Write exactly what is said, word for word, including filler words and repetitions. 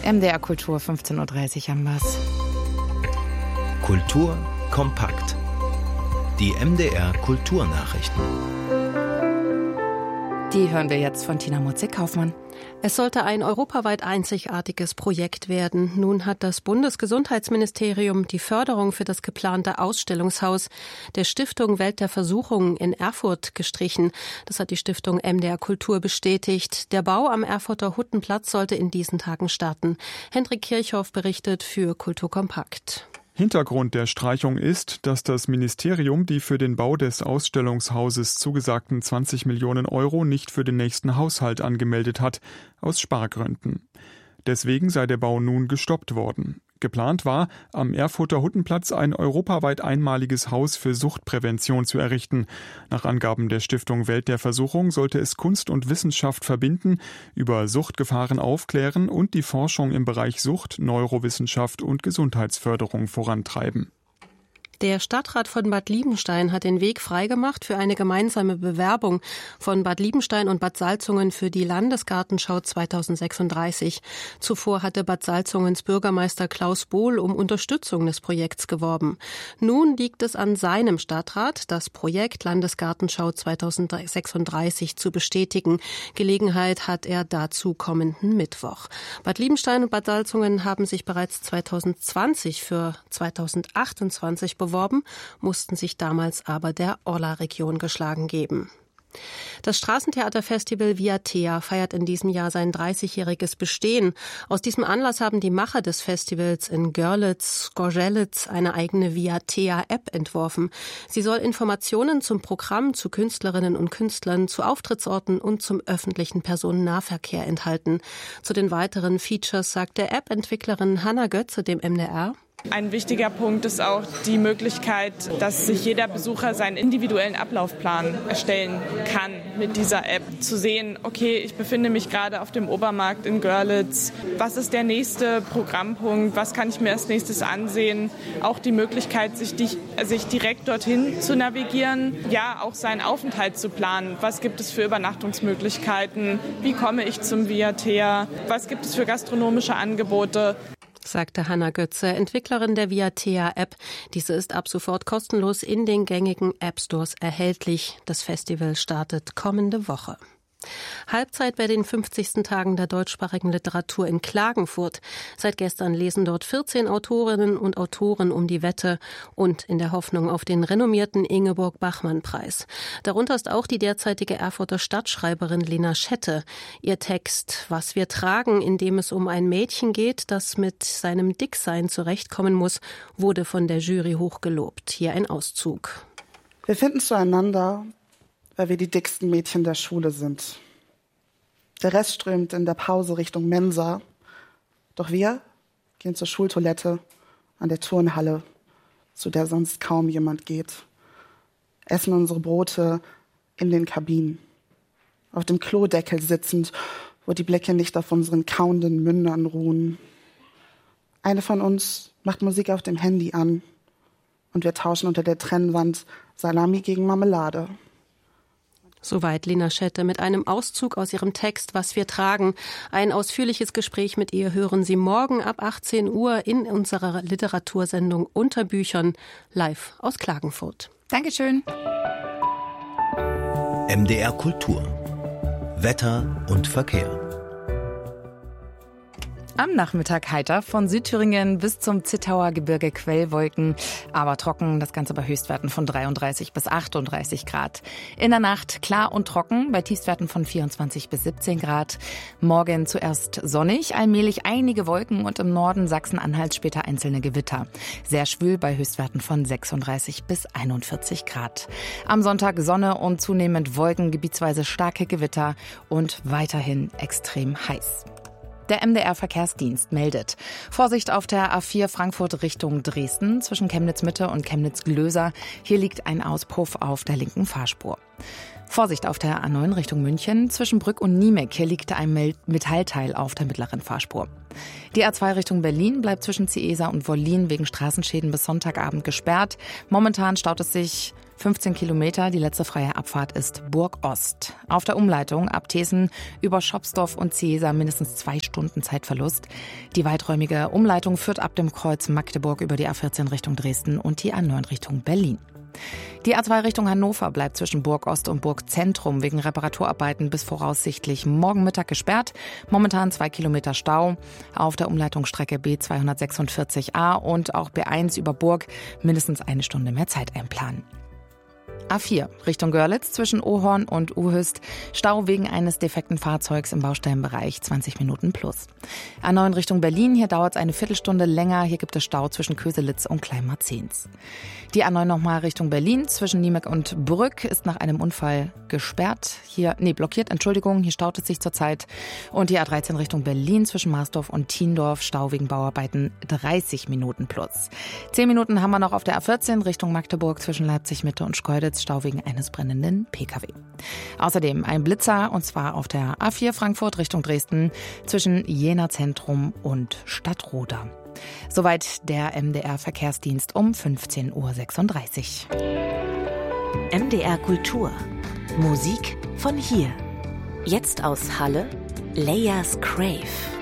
M D R Kultur, fünfzehn Uhr dreißig am Was. Kultur kompakt. Die M D R Kulturnachrichten. Die hören wir jetzt von Tina Mutzig-Kaufmann. Es sollte ein europaweit einzigartiges Projekt werden. Nun hat das Bundesgesundheitsministerium die Förderung für das geplante Ausstellungshaus der Stiftung Welt der Versuchung in Erfurt gestrichen. Das hat die Stiftung M D R Kultur bestätigt. Der Bau am Erfurter Huttenplatz sollte in diesen Tagen starten. Hendrik Kirchhoff berichtet für Kultur kompakt. Hintergrund der Streichung ist, dass das Ministerium die für den Bau des Ausstellungshauses zugesagten zwanzig Millionen Euro nicht für den nächsten Haushalt angemeldet hat, aus Spargründen. Deswegen sei der Bau nun gestoppt worden. Geplant war, am Erfurter Huttenplatz ein europaweit einmaliges Haus für Suchtprävention zu errichten. Nach Angaben der Stiftung Welt der Versuchung sollte es Kunst und Wissenschaft verbinden, über Suchtgefahren aufklären und die Forschung im Bereich Sucht, Neurowissenschaft und Gesundheitsförderung vorantreiben. Der Stadtrat von Bad Liebenstein hat den Weg freigemacht für eine gemeinsame Bewerbung von Bad Liebenstein und Bad Salzungen für die Landesgartenschau zweitausendsechsunddreißig. Zuvor hatte Bad Salzungens Bürgermeister Klaus Bohl um Unterstützung des Projekts geworben. Nun liegt es an seinem Stadtrat, das Projekt Landesgartenschau zweitausendsechsunddreißig zu bestätigen. Gelegenheit hat er dazu kommenden Mittwoch. Bad Liebenstein und Bad Salzungen haben sich bereits zweitausendzwanzig für zweitausendachtundzwanzig beworben. beworben, mussten sich damals aber der Orla-Region geschlagen geben. Das Straßentheaterfestival Viathea feiert in diesem Jahr sein dreißigjähriges Bestehen. Aus diesem Anlass haben die Macher des Festivals in Görlitz, Gorzelitz eine eigene Viathea-App entworfen. Sie soll Informationen zum Programm, zu Künstlerinnen und Künstlern, zu Auftrittsorten und zum öffentlichen Personennahverkehr enthalten. Zu den weiteren Features sagte App-Entwicklerin Hanna Götze dem M D R: Ein wichtiger Punkt ist auch die Möglichkeit, dass sich jeder Besucher seinen individuellen Ablaufplan erstellen kann mit dieser App. Zu sehen, okay, ich befinde mich gerade auf dem Obermarkt in Görlitz. Was ist der nächste Programmpunkt? Was kann ich mir als nächstes ansehen? Auch die Möglichkeit, sich, die, sich direkt dorthin zu navigieren. Ja, auch seinen Aufenthalt zu planen. Was gibt es für Übernachtungsmöglichkeiten? Wie komme ich zum Viathea? Was gibt es für gastronomische Angebote? Sagte Hanna Götze, Entwicklerin der Viathea-App. Diese ist ab sofort kostenlos in den gängigen App-Stores erhältlich. Das Festival startet kommende Woche. Halbzeit bei den fünfzigsten Tagen der deutschsprachigen Literatur in Klagenfurt. Seit gestern lesen dort vierzehn Autorinnen und Autoren um die Wette und in der Hoffnung auf den renommierten Ingeborg-Bachmann-Preis. Darunter ist auch die derzeitige Erfurter Stadtschreiberin Lena Schette. Ihr Text »Was wir tragen«, in dem es um ein Mädchen geht, das mit seinem Dicksein zurechtkommen muss, wurde von der Jury hochgelobt. Hier ein Auszug. Wir finden zueinander, weil wir die dicksten Mädchen der Schule sind. Der Rest strömt in der Pause Richtung Mensa. Doch wir gehen zur Schultoilette an der Turnhalle, zu der sonst kaum jemand geht. Essen unsere Brote in den Kabinen. Auf dem Klodeckel sitzend, wo die Blicke nicht auf unseren kauenden Mündern ruhen. Eine von uns macht Musik auf dem Handy an und wir tauschen unter der Trennwand Salami gegen Marmelade. Soweit Lena Schette mit einem Auszug aus ihrem Text »Was wir tragen«. Ein ausführliches Gespräch mit ihr hören Sie morgen ab achtzehn Uhr in unserer Literatursendung Unter Büchern live aus Klagenfurt. Dankeschön. M D R Kultur. Wetter und Verkehr. Am Nachmittag heiter von Südthüringen bis zum Zittauer Gebirge Quellwolken, aber trocken, das Ganze bei Höchstwerten von dreiunddreißig bis achtunddreißig Grad. In der Nacht klar und trocken bei Tiefstwerten von vierundzwanzig bis siebzehn Grad. Morgen zuerst sonnig, allmählich einige Wolken und im Norden Sachsen-Anhalt später einzelne Gewitter. Sehr schwül bei Höchstwerten von sechsunddreißig bis einundvierzig Grad. Am Sonntag Sonne und zunehmend Wolken, gebietsweise starke Gewitter und weiterhin extrem heiß. Der M D R-Verkehrsdienst meldet: Vorsicht auf der A vier Frankfurt Richtung Dresden zwischen Chemnitz-Mitte und Chemnitz-Glöser. Hier liegt ein Auspuff auf der linken Fahrspur. Vorsicht auf der A neun Richtung München zwischen Brück und Niemek. Hier liegt ein Metallteil auf der mittleren Fahrspur. Die A zwei Richtung Berlin bleibt zwischen Ciesa und Wollin wegen Straßenschäden bis Sonntagabend gesperrt. Momentan staut es sich fünfzehn Kilometer, die letzte freie Abfahrt ist Burg Ost. Auf der Umleitung ab Thesen über Schopsdorf und Zieser mindestens zwei Stunden Zeitverlust. Die weiträumige Umleitung führt ab dem Kreuz Magdeburg über die A vierzehn Richtung Dresden und die A neun Richtung Berlin. Die A zwei Richtung Hannover bleibt zwischen Burg Ost und Burg Zentrum wegen Reparaturarbeiten bis voraussichtlich morgen Mittag gesperrt. Momentan zwei Kilometer Stau. Auf der Umleitungsstrecke B zweihundertsechsundvierzig A und auch B eins über Burg mindestens eine Stunde mehr Zeit einplanen. A vier Richtung Görlitz zwischen Ohorn und Uhüst. Stau wegen eines defekten Fahrzeugs im Baustellenbereich, zwanzig Minuten plus. A neun Richtung Berlin, hier dauert es eine Viertelstunde länger. Hier gibt es Stau zwischen Köselitz und Kleinmarzens. Die A neun nochmal Richtung Berlin zwischen Niemek und Brück ist nach einem Unfall gesperrt. Hier, nee, blockiert, Entschuldigung, hier staut es sich zurzeit. Und die A dreizehn Richtung Berlin zwischen Marsdorf und Thiendorf, Stau wegen Bauarbeiten, dreißig Minuten plus. Zehn Minuten haben wir noch auf der A vierzehn Richtung Magdeburg zwischen Leipzig Mitte und Schkeuditz, Stau wegen eines brennenden P K W. Außerdem ein Blitzer, und zwar auf der A vier Frankfurt Richtung Dresden zwischen Jena Zentrum und Stadtroda. Soweit der M D R-Verkehrsdienst um fünfzehn Uhr sechsunddreißig. M D R Kultur. Musik von hier. Jetzt aus Halle, Leia's Crave.